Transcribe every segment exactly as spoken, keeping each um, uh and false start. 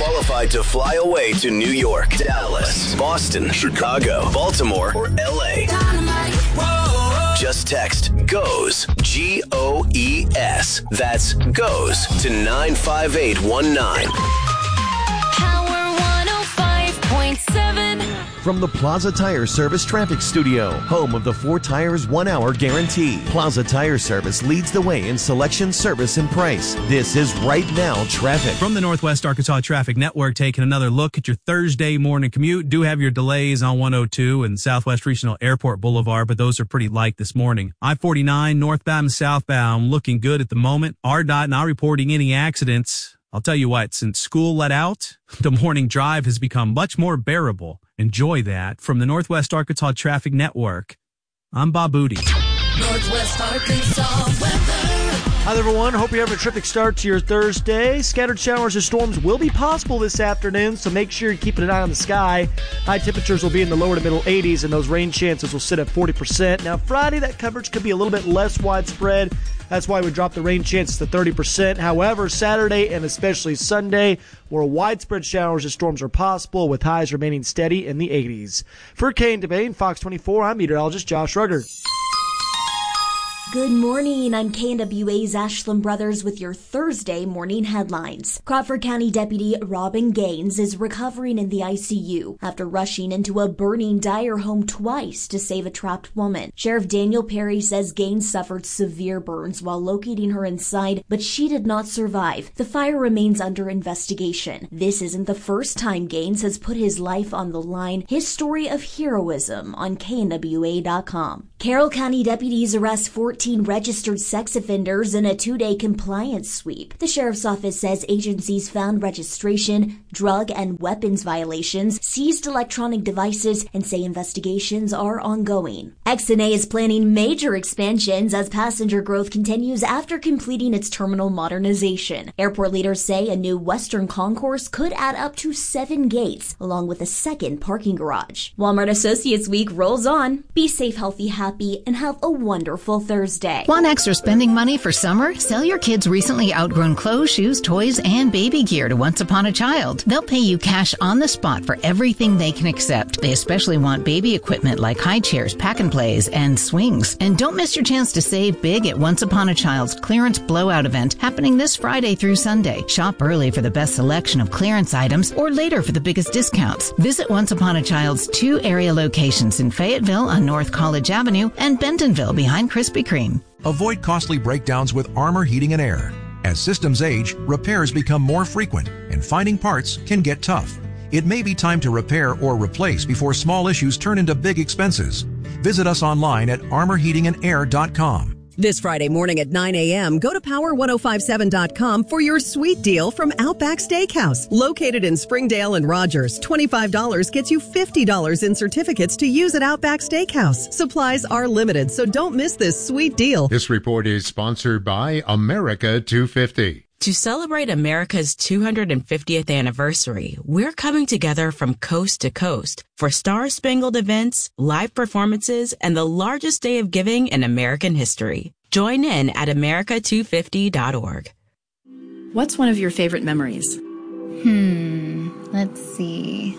qualified to fly away to New York, Dallas, Boston, Chicago, Baltimore, or L A. Just text GOES, G O E S. That's GOES to nine five eight one nine. Power one oh five point seven. From the Plaza Tire Service Traffic Studio, home of the four tires, one hour guarantee. Plaza Tire Service leads the way in selection, service, and price. This is Right Now Traffic. From the Northwest Arkansas Traffic Network, taking another look at your Thursday morning commute. Do have your delays on one oh two and Southwest Regional Airport Boulevard, but those are pretty light this morning. I forty-nine, northbound and southbound, looking good at the moment. R D O T not reporting any accidents. I'll tell you what, since school let out, the morning drive has become much more bearable. Enjoy that. From the Northwest Arkansas Traffic Network, I'm Bob Booty. Northwest Arkansas weather. Hi, everyone. Hope you're having a terrific start to your Thursday. Scattered showers or storms will be possible this afternoon, so make sure you're keeping an eye on the sky. High temperatures will be in the lower to middle eighties, and those rain chances will sit at forty percent. Now, Friday, that coverage could be a little bit less widespread. That's why we dropped the rain chances to thirty percent. However, Saturday and especially Sunday, where widespread showers and storms are possible, with highs remaining steady in the eighties. For Kane DeBane, Fox twenty-four, I'm meteorologist Josh Rugger. Good morning. I'm K N W A's Ashland Brothers with your Thursday morning headlines. Crawford County Deputy Robin Gaines is recovering in the I C U after rushing into a burning Dyer home twice to save a trapped woman. Sheriff Daniel Perry says Gaines suffered severe burns while locating her inside, but she did not survive. The fire remains under investigation. This isn't the first time Gaines has put his life on the line. His story of heroism on K N W A dot com. Carroll County deputies arrest fourteen registered sex offenders in a two-day compliance sweep. The sheriff's office says agencies found registration, drug and weapons violations, seized electronic devices, and say investigations are ongoing. X N A is planning major expansions as passenger growth continues after completing its terminal modernization. Airport leaders say a new western concourse could add up to seven gates, along with a second parking garage. Walmart Associates Week rolls on. Be safe, healthy, happy, and have a wonderful Thursday. Want extra spending money for summer? Sell your kids' recently outgrown clothes, shoes, toys, and baby gear to Once Upon a Child. They'll pay you cash on the spot for everything they can accept. They especially want baby equipment like high chairs, pack and plays, and swings. And don't miss your chance to save big at Once Upon a Child's clearance blowout event happening this Friday through Sunday. Shop early for the best selection of clearance items or later for the biggest discounts. Visit Once Upon a Child's two area locations in Fayetteville on North College Avenue and Bentonville behind Krispy Kreme. Avoid costly breakdowns with Armor Heating and Air. As systems age, repairs become more frequent, and finding parts can get tough. It may be time to repair or replace before small issues turn into big expenses. Visit us online at armor heating and air dot com. This Friday morning at nine a.m., go to power ten fifty-seven dot com for your sweet deal from Outback Steakhouse. Located in Springdale and Rogers, twenty-five dollars gets you fifty dollars in certificates to use at Outback Steakhouse. Supplies are limited, so don't miss this sweet deal. This report is sponsored by America two fifty. To celebrate America's two hundred fiftieth anniversary, we're coming together from coast to coast for star-spangled events, live performances, and the largest day of giving in American history. Join in at america two fifty dot org. What's one of your favorite memories? Hmm, let's see.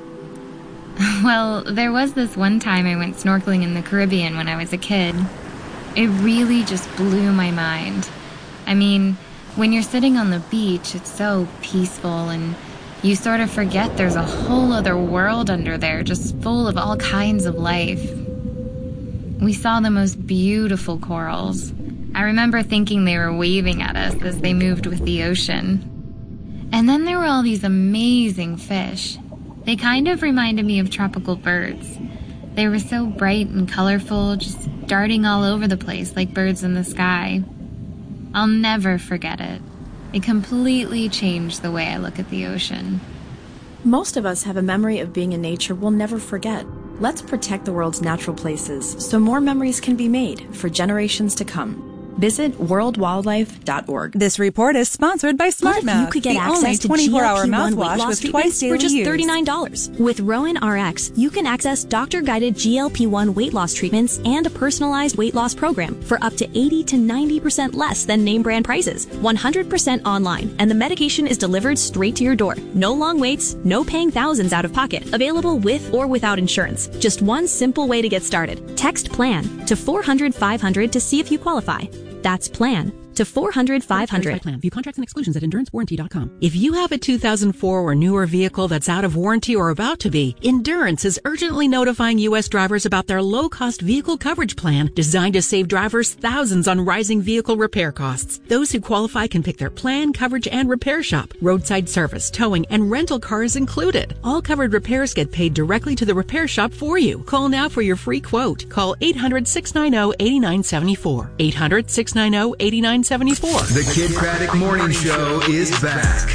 Well, there was this one time I went snorkeling in the Caribbean when I was a kid. It really just blew my mind. I mean, when you're sitting on the beach, it's so peaceful, and you sort of forget there's a whole other world under there, just full of all kinds of life. We saw the most beautiful corals. I remember thinking they were waving at us as they moved with the ocean. And then there were all these amazing fish. They kind of reminded me of tropical birds. They were so bright and colorful, just darting all over the place like birds in the sky. I'll never forget it. It completely changed the way I look at the ocean. Most of us have a memory of being in nature we'll never forget. Let's protect the world's natural places so more memories can be made for generations to come. Visit world wildlife dot org. This report is sponsored by SmartMouth, you could get the access only to twenty-four hour G L P one mouthwash weight loss with treatments twice daily for just use. thirty-nine dollars. With Rowan R X, you can access doctor-guided G L P one weight loss treatments and a personalized weight loss program for up to eighty to ninety percent less than name brand prices. one hundred percent online, and the medication is delivered straight to your door. No long waits, no paying thousands out of pocket. Available with or without insurance. Just one simple way to get started. Text PLAN to four hundred five hundred to see if you qualify. That's PLAN to four hundred five hundred. Plan. View contracts and exclusions at endurance warranty dot com. If you have a two thousand four or newer vehicle that's out of warranty or about to be, Endurance is urgently notifying U S drivers about their low-cost vehicle coverage plan designed to save drivers thousands on rising vehicle repair costs. Those who qualify can pick their plan, coverage, and repair shop. Roadside service, towing, and rental cars included. All covered repairs get paid directly to the repair shop for you. Call now for your free quote. Call eight hundred, six nine zero, eight nine seven four. eight hundred, six nine zero, eight nine seven four. The Kid Craddock Morning Show is back.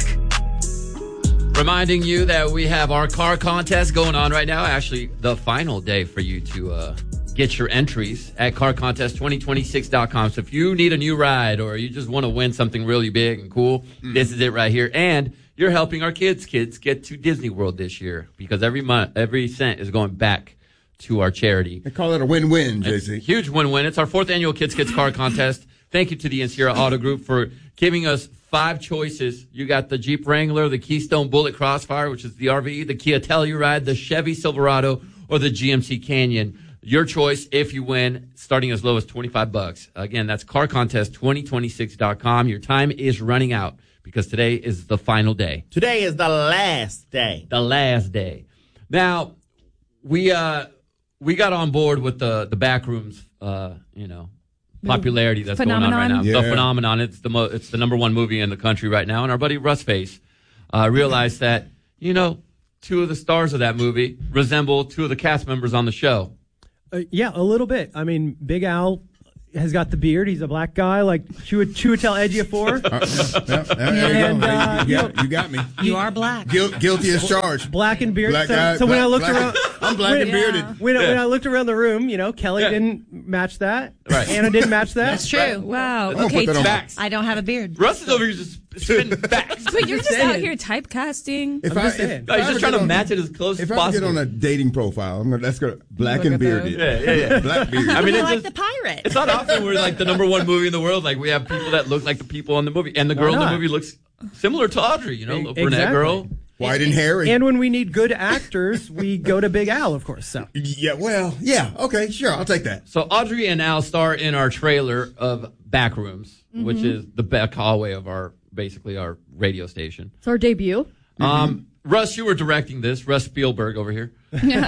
Reminding you that we have our car contest going on right now. Actually, the final day for you to uh, get your entries at car contest twenty twenty-six dot com. So if you need a new ride or you just want to win something really big and cool, mm. this is it right here. And you're helping our kids' kids get to Disney World this year because every month, every cent is going back to our charity. They call it a win-win, J C. Huge win-win. It's our fourth annual Kids Kids Car Contest. Thank you to the Encira Auto Group for giving us five choices. You got the Jeep Wrangler, the Keystone Bullet Crossfire, which is the R V, the Kia Telluride, the Chevy Silverado, or the G M C Canyon. Your choice if you win, starting as low as twenty-five bucks. Again, that's car contest twenty twenty-six dot com. Your time is running out because today is the final day. Today is the last day. The last day. Now, we uh we got on board with the the Backrooms, uh, you know, popularity that's phenomenon. going on right now. Yeah. The phenomenon. It's the mo- it's the number one movie in the country right now. And our buddy Russ Face uh, realized that, you know, two of the stars of that movie resemble two of the cast members on the show. Uh, yeah, a little bit. I mean, Big Al has got the beard. He's a black guy, like Chiwetel Ejiofor. Uh, yeah, yeah, there And, you go. uh, you, got, you got me. You are black. Guil- guilty as charged. Black and bearded. Black so guy, so when black- I looked black- around, I'm black when, and bearded. When, I- Yeah. when I looked around the room, you know, Kelly Yeah. didn't match that. Right. Anna didn't match that. That's true. Wow. I'm gonna Okay. put that on my- Facts. I don't have a beard. Russ is over here just spitting facts. Wait, you're just saying. out here typecasting. If I'm I, just if, saying. if No, I he's ever just trying get to on- match it as close If as I ever get possible. on a dating profile, I'm gonna, let's go black Look and at bearded. Yeah, yeah, yeah. Black beard. I mean, You're it's like just- the pirate. It's not often we're like the number one movie in the world. Like we have people that look like the people in the movie, and the girl in the not? movie looks similar to Audrey. You know, E- a brunette exactly. girl. White and hairy. And when we need good actors, we go to Big Al, of course. So yeah, well, yeah, okay, sure, I'll take that. So Audrey and Al star in our trailer of Backrooms, Mm-hmm. which is the back hallway of our basically our radio station. It's our debut. Um, Russ, you were directing this. Russ Spielberg over here.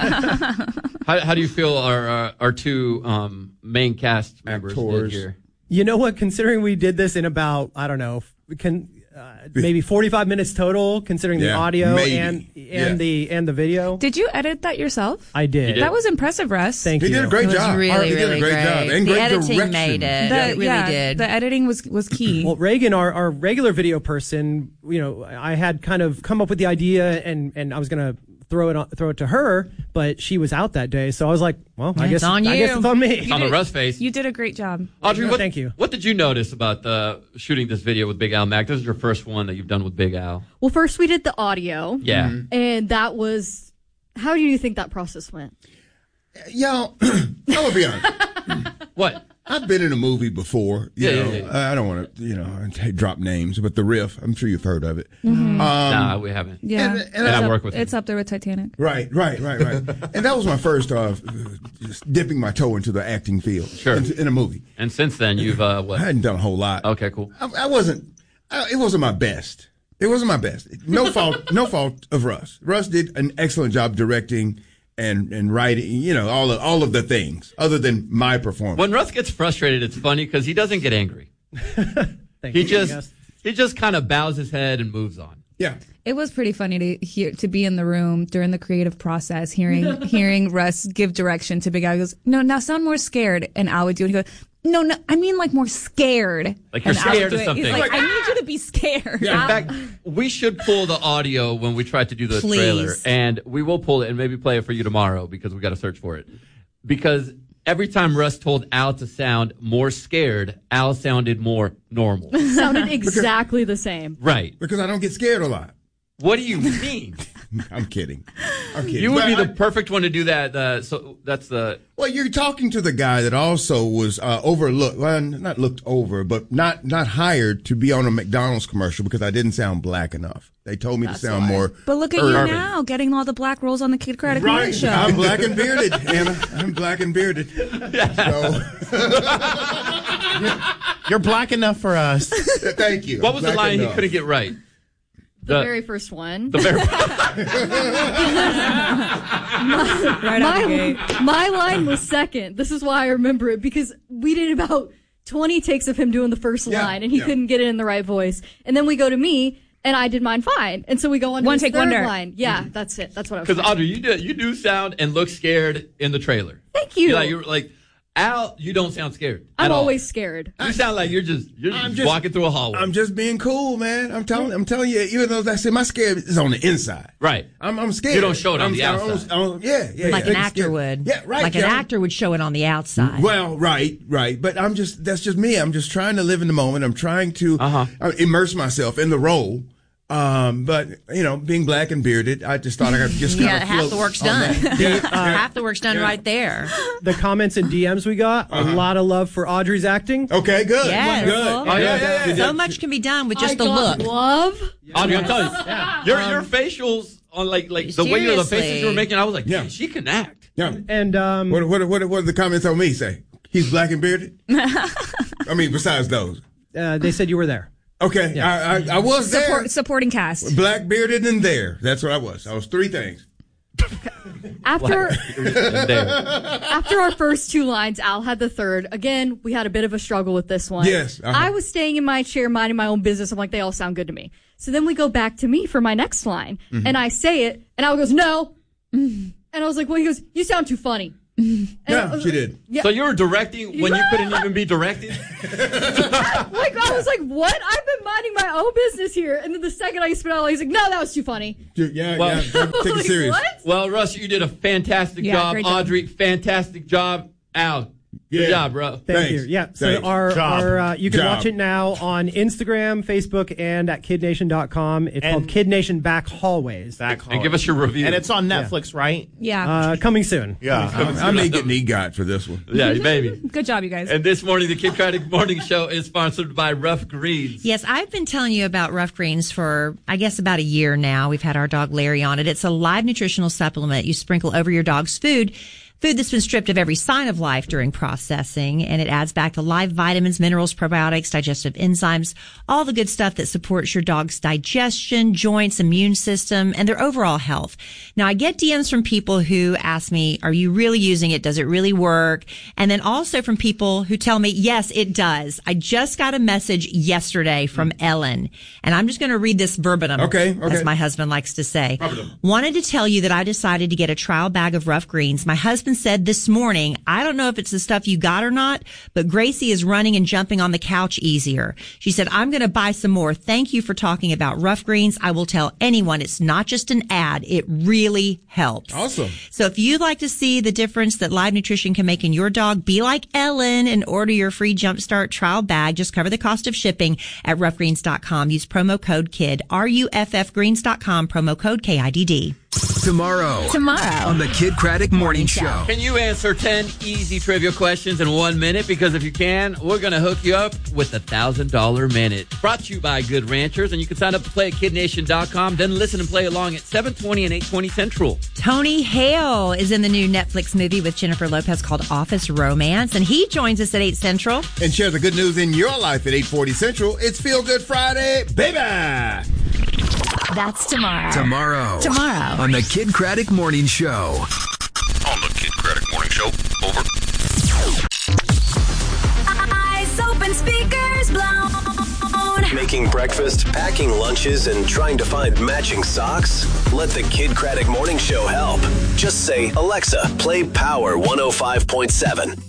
how, how do you feel our uh, our two um, main cast members did Actors. here? you know what? Considering we did this in about I don't know, can uh, maybe forty-five minutes total, considering the Yeah, audio maybe. and and Yeah. the and the video. Did you edit that yourself? I did. That was impressive, Russ. Thank He you. did a great It was job. really, he did really a great, great. job. And The great editing direction. made it. The, It really yeah, did. The editing was was key. Well, Reagan, our, our regular video person, you know, I had kind of come up with the idea, and, and I was gonna throw it on, throw it to her, but she was out that day, so I was like, well, I It's guess on I you. guess it's on me. It's on the Russ face. You did a great job. Audrey, No, what, thank you. What did you notice about uh, shooting this video with Big Al Mac? This is your first one that you've done with Big Al. Well, first we did the audio. Yeah. Mm-hmm. And that was, how do you think that process went? Y'all, I will be honest. What? I've been in a movie before. You Yeah, know, yeah, yeah. I don't want to, you know, t- drop names, but The Riff. I'm sure you've heard of it. Mhm. Um, Nah, we haven't. Yeah, and- and it's I up, work with him. It's up there with Titanic. Right, right, right, right. And that was my first uh, just dipping my toe into the acting field. Sure. In, in a movie. And since then, you've uh, what? I hadn't done a whole lot. Okay, cool. I, I wasn't. I, it wasn't my best. It wasn't my best. No fault. No fault of Russ. Russ did an excellent job directing and and writing. You know, all of all of the things other than my performance. When Russ gets frustrated, it's funny because he doesn't get angry. Thank he you, just yes. he just kind of bows his head and moves on. Yeah. It was pretty funny to hear to be in the room during the creative process, hearing hearing Russ give direction to Big Al. He goes, "No, now sound more scared," and Al would do it. He goes, "No, no, I mean like more scared." Like you're And Al would scared do of it. something. He's like, "I need you to be scared." In fact, we should pull the audio when we try to do the Please. trailer, and we will pull it and maybe play it for you tomorrow because we got to search for it. Because every time Russ told Al to sound more scared, Al sounded more normal. Sounded exactly the same. Right. Because I don't get scared a lot. What do you mean? I'm kidding. I'm kidding. You would But be the I- perfect one to do that. Uh, so that's the. Well, you're talking to the guy that also was uh, overlooked, well, not looked over, but not not hired to be on a McDonald's commercial because I didn't sound black enough. They told me That's to sound why. more. But look at urban. you now, getting all the black rolls on the Kid Craddock Morning Right. Show. I'm black and bearded, Anna. I'm black and bearded. So. You're black enough for us. Thank you. What was the Black line enough. he couldn't get right? The, very first one. The very my, Right out the gate. my, my line was second. This is why I remember it, because we did about twenty takes of him doing the first Yeah, line, and he yeah. couldn't get it in the right voice. And then we go to me, and I did mine fine. And so we go on to One his take third wonder. line. Yeah, that's it. That's what I was Because saying. Audrey, you do you do sound and look scared in the trailer. Thank you. You're like, you're like Al, you don't sound scared. I'm at all. always scared. You sound like you're just you're I'm just, just- walking through a hallway. I'm just being cool, man. I'm telling, I'm telling you. Even though I said my scare is on the inside, right? I'm, I'm scared. You don't show it on I'm, the I'm- outside. I'm- yeah, yeah, like yeah. an actor would. Yeah, right. Like an yeah. actor would show it on the outside. Well, right, right. But I'm just, that's just me. I'm just trying to live in the moment. I'm trying to uh immerse myself in the role. Um, but, you know, being black and bearded, I just thought I could just Yeah, kind of half the work's done. Half the work's done Yeah. right there. The comments and D Ms we got, a lot of love for Audrey's acting. Okay, good. Yes. Good. Oh, yeah, yeah, yeah. So much can be done with just I the got look. love. Audrey, I'm telling you, your your facials on like like the way the faces you were making, I was like, yeah, she can act. Yeah. And um, what, what, what, what do the comments on me say? He's black and bearded? I mean, besides those. Uh, they said you were there. Okay, I, I, I was there. Support, supporting cast. Black bearded and there. That's what I was. I was three things. After after our first two lines, Al had the third. Again, we had a bit of a struggle with this one. Yes, uh-huh. I was staying in my chair, minding my own business. I'm like, they all sound good to me. So then we go back to me for my next line, Mm-hmm. and I say it, and Al goes, no. And I was like, well, he goes, you sound too funny. Yeah, she did. Yeah. So you were directing when you couldn't even be directed? Like, I was like, what? I've been minding my own business here. And then the second I spit out, he's like, no, that was too funny. Yeah, Well- yeah. Take it Like, serious. what? Well, Russ, you did a fantastic Yeah, job. great job. Audrey, fantastic job. Al, Yeah. good job, bro. Thank Thanks. you. Yeah. So Thanks. our, Job. our uh, you can Job. watch it now on Instagram, Facebook, and at kid nation dot com. It's And- called Kid Nation Back Hallways. Back And give us your review. And it's on Netflix, right? Yeah. Uh, coming soon. Yeah. I, I may get an EGOT for this one. Yeah, maybe. Good job, you guys. And this morning, the Kid Craddock Morning Show is sponsored by Rough Greens. Yes, I've been telling you about Rough Greens for, I guess, about a year now. We've had our dog Larry on it. It's a live nutritional supplement you sprinkle over your dog's food. Food that's been stripped of every sign of life during processing, and it adds back the live vitamins, minerals, probiotics, digestive enzymes, all the good stuff that supports your dog's digestion, joints, immune system, and their overall health. Now, I get D Ms from people who ask me, are you really using it? Does it really work? And then also from people who tell me, yes, it does. I just got a message yesterday from Ellen, and I'm just going to read this verbatim, Okay, okay. as my husband likes to say. Wanted to tell you that I decided to get a trial bag of Rough Greens. My husband said this morning, I don't know if it's the stuff you got or not, but Gracie is running and jumping on the couch easier. She said, I'm going to buy some more. Thank you for talking about Rough Greens. I will tell anyone it's not just an ad. It really helps. Awesome. So if you'd like to see the difference that live nutrition can make in your dog, be like Ellen and order your free Jumpstart trial bag. Just cover the cost of shipping at rough greens dot com. Use promo code KID, R U F F greens dot com, promo code K I D D. Tomorrow. Tomorrow. On the Kid Craddock Morning Show. Can you answer ten easy trivia questions in one minute? Because if you can, we're going to hook you up with the one thousand dollars Minute. Brought to you by Good Ranchers, and you can sign up to play at kid nation dot com, then listen and play along at seven twenty and eight twenty Central. Tony Hale is in the new Netflix movie with Jennifer Lopez called Office Romance, and he joins us at eight Central. And share the good news in your life at eight forty Central. It's Feel Good Friday, baby! That's tomorrow. Tomorrow. Tomorrow. On the Kid Craddock Morning Show. On the Kid Craddock Morning Show. Over. Eyes open, speakers blown. Making breakfast, packing lunches, and trying to find matching socks? Let the Kid Craddock Morning Show help. Just say, Alexa, play Power one oh five point seven.